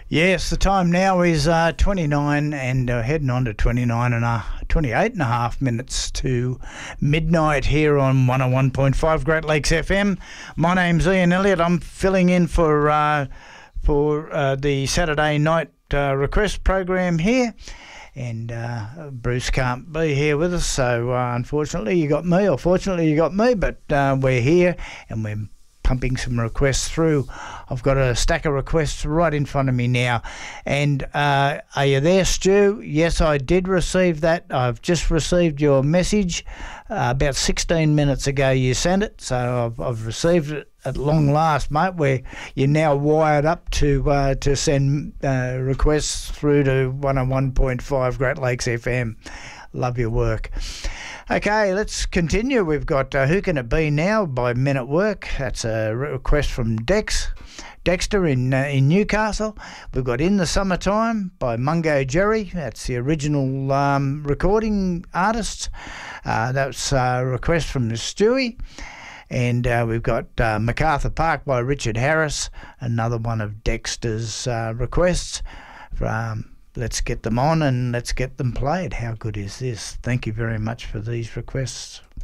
Yes, the time now is 29 and heading on to 28 and a half minutes to midnight here on 101.5 Great Lakes FM. My name's Ian Elliott. I'm filling in for the Saturday night request program here. And Bruce can't be here with us, so unfortunately you got me, or fortunately you got me, but we're here and we're pumping some requests through. I've got a stack of requests right in front of me now. And are you there, Stu? Yes, I did receive that. I've just received your message about 16 minutes ago. You sent it, so I've received it at long last, mate, where you're now wired up to send requests through to 101.5 Great Lakes FM. Love your work. Okay, let's continue. We've got Who Can It Be Now by Men at Work. That's a request from Dexter in Newcastle. We've got In the Summertime by Mungo Jerry. That's the original recording artist. That's a request from Stewie. And we've got MacArthur Park by Richard Harris, another one of Dexter's requests. Let's get them on and let's get them played. How good is this? Thank you very much for these requests.